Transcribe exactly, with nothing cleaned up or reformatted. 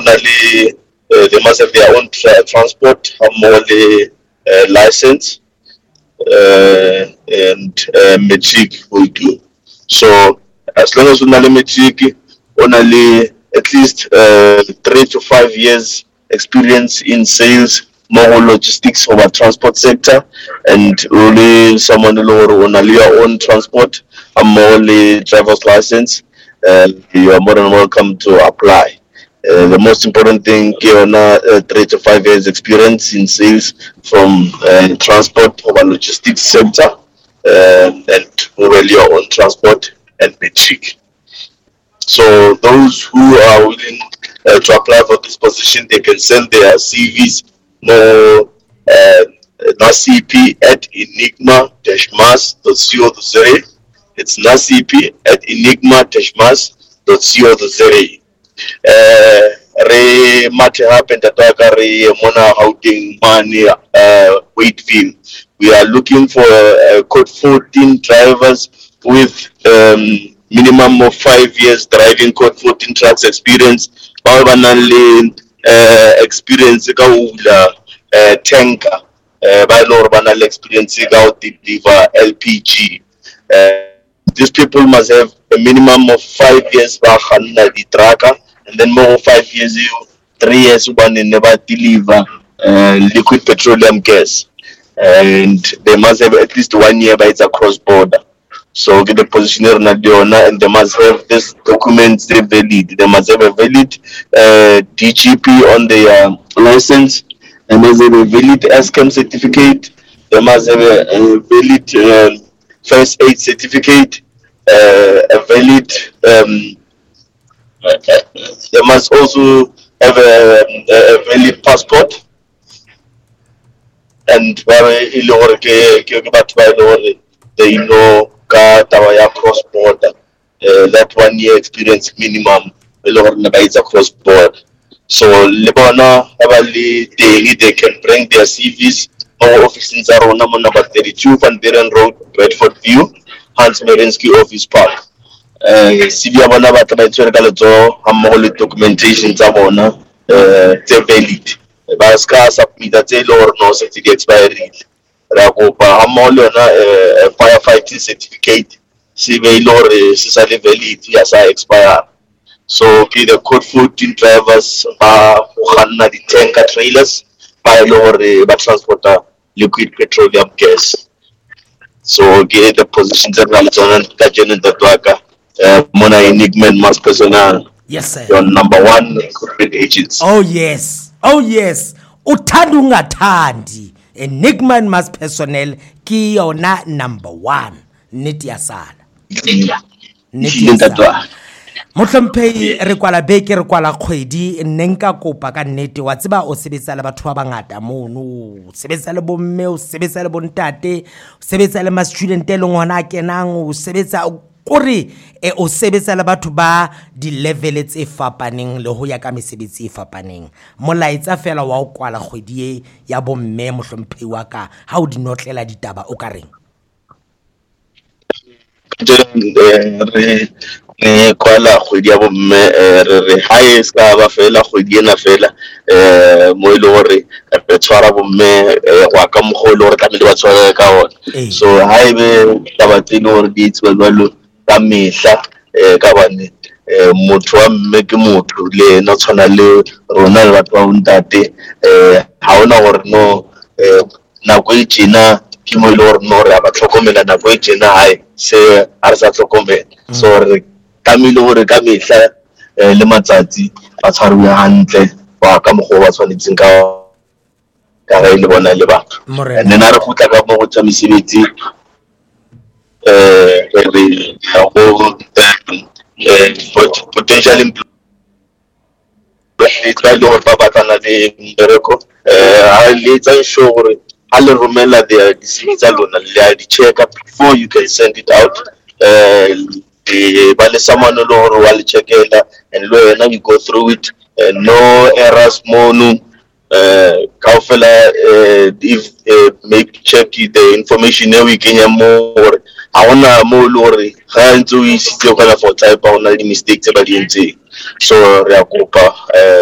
only uh, they must have their own tra- transport, have more uh, license, uh, and uh, matric will do. So as long as you only matric, only at least uh, three to five years experience in sales, more logistics of a transport sector, and only someone who only your own transport, and more driver's license, uh, you are more than welcome to apply. Uh, the most important thing here now, uh, three to five years experience in sales from uh, transport or logistics sector, uh, and well your own transport and matric. So those who are willing uh, to apply for this position, they can send their C Vs more uh, nacp at enigma dash mas dot co dot za. It's nacp at enigma dash mas dot co dot za. Uh, re mathe hape ntataka re mona Gauteng mane uh, Waitville. We are looking for uh, code fourteen drivers with um, minimum of five years driving code fourteen trucks experience. Ba ba nang le uh, experience ka ula uh, tanker. Uh, ba lo ba nang le experience ka o deliver L P G. Uh, these people must have a minimum of five years ba khanna di trucker, and then more five years you three years one in never deliver uh, liquid petroleum gas, and they must have at least one year by it's across border. So get the positioner na diona, and they must have this documents they valid. They must have a valid uh, D G P on their uh, license. They must have a valid S C A M certificate. They must have a, a valid um, first aid certificate, uh, a valid um, they must also have a, a valid passport, and they know cross border, uh, that one year experience minimum across border. So Lebanon they can bring their C Vs. Our offices are on number thirty-two Van Buren Road, Bedford View, Hans Marinsky Office Park. Uh, C V abona ba tla itshwere ka letso ha mmogo le documentation tsa bona uh, tse valid. Ba ska submit tse le gore no se di expired. Ra kopa ha mmogo le yona uh, firefighting certificate se be ile gore se sa le valid ya sa expire. So ke the code fourteen drivers ba go khanna di tanker trailers ba ile gore ba transporta liquid petroleum gas. So get the positions that are on the agenda that work. Uh, Mona Enigma Mas Personnel. Yes, sir. Your number one corporate agents. Oh yes, oh yes. Uthanda ungathandi. Enigma Mas Personnel ki yona number one. Neti ya sala. Neti ya sala. Motlhomphehi re kwala beke re kwala kgwedi nne nka kopa ka nnete wa tseba o sebetsa le batho ba bangata mono o sebetsa le bomme o sebetsa le bontate o sebetsa le ma student e leng hona kenang o sebetsa kore e o sebetsa le batho ba di level tse fapaneng le ho ya ka mesebetsi e fapaneng molaetsa fela wa o kwala kgwedi e ya bomme mohlomphei wa ka ha o di notlela ditaba o ka reng re ne kwala kgwedi ya bomme re re ha e ska ba fela kgwedi ena fela eh mo ile hore re tshwara bomme wa ka mogolo re tlamile ba tshwara ka ona so ha ebe taba tseno hore di tswa jwalo ka mehla eh ka bane eh motho wa mme ke motho le na tshwana le rona le batho ba ntate eh ha ona hore no eh na go itjena ke mo ile hore no re ba tlhokomela na go itjena hae se a re sa tlhokomela so re kamile hore ka mehla le matsatsi ba tshwaruwe hantle ba ka mogo ba tshwanetseng ka ka re le bona le ba nne na re gutla ka mo go tsa mesebetsi eh re go potential employees try lo ba batlana le mbereko eh ha le tsa show gore ha le romela the C V tsa lona le di check before you can send it out eh ba le someone lo hore wa le checkela and lo yena you go through it uh, no errors mono uh kaufela uh, if uh, make check the information e we kenya mo hore ha ona mo lo hore ga ntse o isitse kana for type ha ona le mistakes ba di entse so re a kopa uh,